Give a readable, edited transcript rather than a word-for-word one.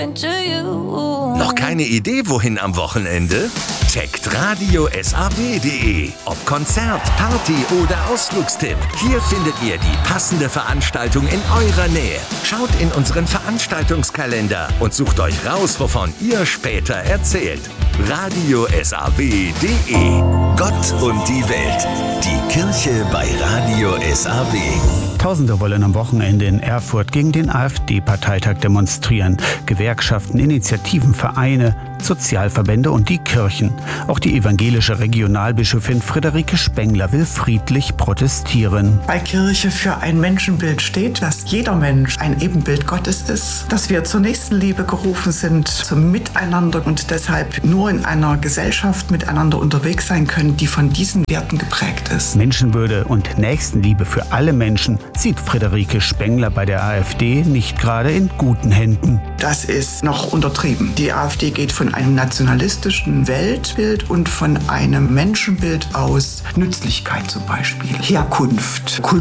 Noch keine Idee, wohin am Wochenende? Checkt Radio SAW.de. Ob Konzert, Party oder Ausflugstipp. Hier findet ihr die passende Veranstaltung in eurer Nähe. Schaut in unseren Veranstaltungskalender und sucht euch raus, wovon ihr später erzählt. Radio SAW.de. Gott und die Welt. Die Kirche bei Radio SAW. Tausende wollen am Wochenende in Erfurt gegen den AfD-Parteitag demonstrieren. Gewerkschaften, Initiativen, Vereine, Sozialverbände und die Kirchen. Auch die evangelische Regionalbischöfin Friederike Spengler will friedlich protestieren. Weil Kirche für ein Menschenbild steht, dass jeder Mensch ein Ebenbild Gottes ist, dass wir zur Nächstenliebe gerufen sind, zum Miteinander und deshalb nur in einer Gesellschaft miteinander unterwegs sein können, die von diesen Werten geprägt ist. Menschenwürde und Nächstenliebe für alle Menschen sieht Friederike Spengler bei der AfD nicht gerade in guten Händen. Das ist noch untertrieben. Die AfD geht von einem nationalistischen Weltbild und von einem Menschenbild aus Nützlichkeit zum Beispiel, Herkunft, Kultur.